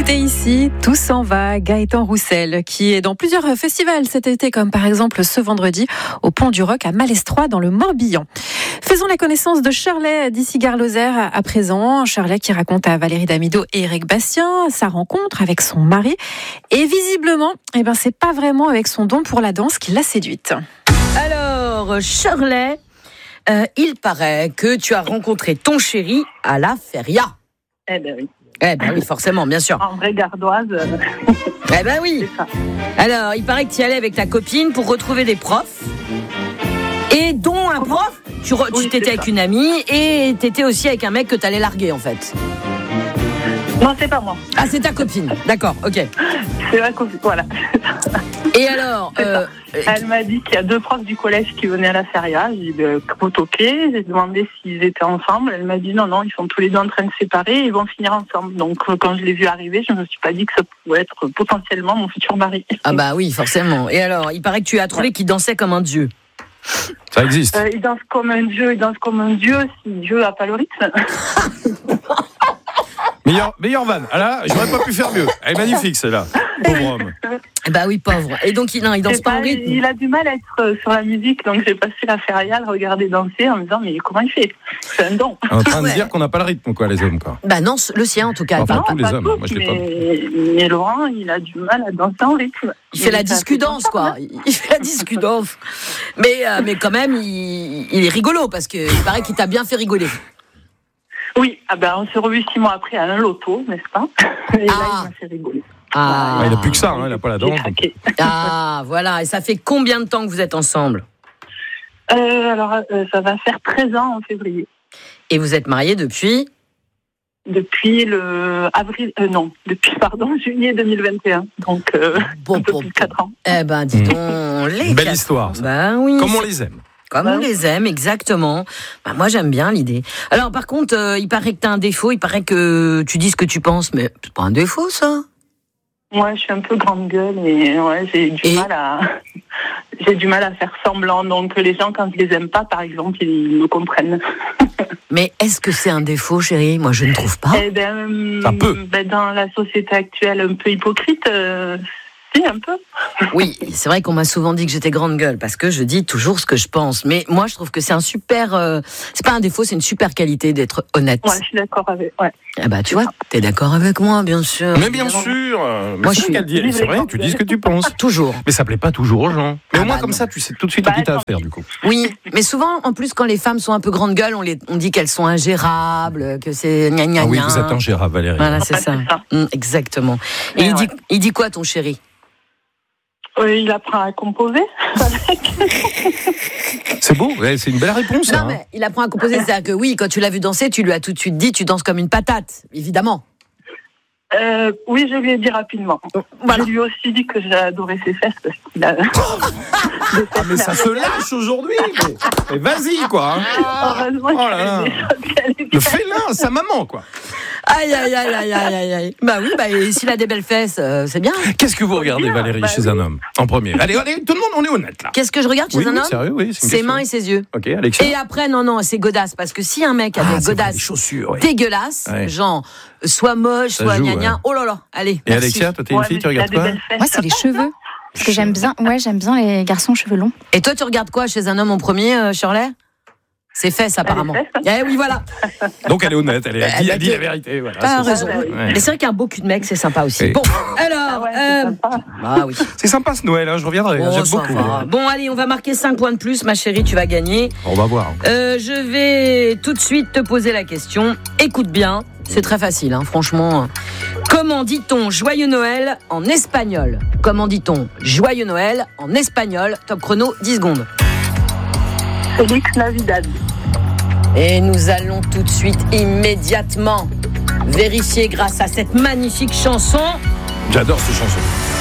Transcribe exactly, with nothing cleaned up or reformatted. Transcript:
écoutez ici, Tout s'en va, Gaëtan Roussel, qui est dans plusieurs festivals cet été, comme par exemple ce vendredi au Pont du Roc à Malestroit dans le Morbihan. Faisons la connaissance de Shirley d'ici Gare Lozère à présent. Shirley qui raconte à Valérie Damido et Eric Bastien sa rencontre avec son mari. Et visiblement, eh ben, c'est pas vraiment avec son don pour la danse qui l'a séduite. Alors, Shirley, euh, il paraît que tu as rencontré ton chéri à la feria. Eh ben oui. Eh ben oui, forcément, bien sûr. En vraie gardoise. Euh... Eh ben oui. C'est ça. Alors, il paraît que tu y allais avec ta copine pour retrouver des profs. Et dont un prof, tu, re, oui, tu t'étais avec ça. une amie et t'étais aussi avec un mec que t'allais larguer en fait. Non, c'est pas moi. Ah, c'est ta copine. D'accord, ok. C'est ma copine, voilà. Et alors, euh, Elle m'a dit qu'il y a deux profs du collège qui venaient à la feria. J'ai dit, ben, ok. J'ai demandé s'ils étaient ensemble. Elle m'a dit, non, non, ils sont tous les deux en train de se séparer et ils vont finir ensemble. Donc, quand je l'ai vu arriver, je me suis pas dit que ça pouvait être potentiellement mon futur mari. ah bah oui, forcément. Et alors, il paraît que tu as trouvé qu'il dansait comme un dieu. Ça existe. Euh, il danse comme un dieu, il danse comme un dieu si Dieu n'a pas le rythme. Meilleur, meilleur van. Ah là, j'aurais pas pu faire mieux. Elle est magnifique, celle-là. Pauvre homme. Bah oui, pauvre. Et donc, il, non, il danse pas, pas en rythme. Il a du mal à être sur la musique, donc j'ai passé la feria à le regarder danser en me disant, mais comment il fait ? C'est un don. En train de Ouais. dire qu'on n'a pas le rythme, quoi, les hommes, quoi. Bah non, le sien en tout cas. Enfin, il, tous les pas hommes. tous, Moi, je l'ai pas. mais, mais Laurent, il a du mal à danser en rythme. il fait la ça discudance, fait quoi. Il fait la discudance. Mais, euh, mais quand même, il, il est rigolo parce qu'il paraît qu'il t'a bien fait rigoler. Oui, ah ben, on s'est revus six mois après à un loto, n'est-ce pas ? Et là, Ah. il m'a fait rigoler. Ah, Ah, il a plus que ça, hein, il a pas la J'ai danse. craqué. ah, voilà. Et ça fait combien de temps que vous êtes ensemble ? Euh, alors, euh, ça va faire treize ans en février. Et vous êtes mariés depuis ? Depuis le avril, euh, non, depuis, pardon, juillet deux mille vingt et un. Donc, euh, Bon, un peu bon, plus de quatre ans. Eh ben, dis Mmh. donc, les Une belle quatre- histoire, ça. Ben oui. Comme on les aime. Comme on les aime, exactement. Bah, moi, j'aime bien l'idée. Alors, par contre, euh, il paraît que t'as un défaut. Il paraît que tu dis ce que tu penses, mais c'est pas un défaut, ça. Ouais, je suis un peu grande gueule et ouais, j'ai du Et mal à, j'ai du mal à faire semblant. Donc, les gens, quand je les aime pas, par exemple, ils me comprennent. Mais est-ce que c'est un défaut, chérie ? Moi, je ne trouve pas. Eh ben, Un peu. ben, dans la société actuelle, un peu hypocrite, euh, si, un peu. Oui, c'est vrai qu'on m'a souvent dit que j'étais grande gueule parce que je dis toujours ce que je pense. Mais moi, je trouve que c'est un super. Euh, c'est pas un défaut, c'est une super qualité d'être honnête. Ouais, je suis d'accord avec. Ouais. Ah bah, tu vois, t'es d'accord avec moi, bien sûr. Mais bien sûr. Mais Moi, c'est je suis- qu'elle dit. C'est vrai, tu dis ce que tu penses. Toujours. Mais ça plaît pas toujours aux gens. Mais Ah au moins, bah comme non. ça, tu sais tout de suite Bah, à qui t'as attends. affaire, du coup. Oui, mais souvent, en plus, quand les femmes sont un peu grande gueule, on, les, on dit qu'elles sont ingérables, que c'est gna gna Ah oui, gna. vous êtes ingérable, Valérie. Voilà, c'est Ouais, ça. c'est ça. Hum, exactement. Et Ouais, il, dit, ouais. il dit quoi, ton chéri ? Euh, il apprend à composer. C'est beau, ouais, c'est une belle réponse. Non, hein. mais il apprend à composer. C'est-à-dire que oui, quand tu l'as vu danser, tu lui as tout de suite dit, tu danses comme une patate, évidemment. Euh, oui, je lui ai dit rapidement. Voilà. Je lui ai aussi dit que j'ai adoré ses fesses parce qu'il a. Ah, mais ça se lâche aujourd'hui. Mais, mais vas-y, quoi. hein. Heureusement Oh là là. qu'il y a des choses qui allaient Le bien. félin, sa maman, quoi. Aïe, aïe, aïe, aïe, aïe, aïe, aïe. Bah oui, bah, et s'il a des belles fesses, euh, c'est bien. Qu'est-ce que vous regardez, bien, Valérie, bah chez oui. un homme, en premier? Allez, allez, tout le monde, on est honnête, là. Qu'est-ce que je regarde chez Oui, un oui, homme ? sérieux, oui, c'est une Ses question. mains et ses yeux. Ok, Alexia. Et après, non, non, c'est godasse. Parce que si un mec a Ah, des c'est vrai, godasses les chaussures, ouais. dégueulasses, Ouais. genre, soit moche, Ça soit joue, gna gna, ouais. oh là là, allez. Et merci. Alexia, toi, t'es une Ouais, fille, mais tu il a regardes des quoi? belles fesses. Moi, c'est les cheveux. Parce que j'aime bien, ouais, j'aime bien les garçons cheveux longs. Et toi, tu regardes quoi chez un homme en premier, euh, Shirley ? Ses fesses, apparemment. fesses. Eh oui, voilà. Donc elle est honnête, elle, est, elle, dit, Elle elle dit a la vérité. Voilà, T'as c'est- raison. ouais, ouais. Ouais. Mais c'est vrai qu'un beau cul de mec, c'est sympa aussi. Et- Bon, Ah alors. ouais, c'est euh, sympa. Ah oui. C'est sympa ce Noël, hein, je reviendrai, Bon, j'aime ça beaucoup. va. Bon, allez, on va marquer cinq points de plus, ma chérie, tu vas gagner. On va voir. Euh, je vais tout de suite te poser la question. Écoute bien, c'est très facile, hein, franchement. Comment dit-on Joyeux Noël en espagnol ? Comment dit-on Joyeux Noël en espagnol ? Top chrono, dix secondes. Félix Navidad. Et nous allons tout de suite, immédiatement, vérifier grâce à cette magnifique chanson. J'adore cette chanson.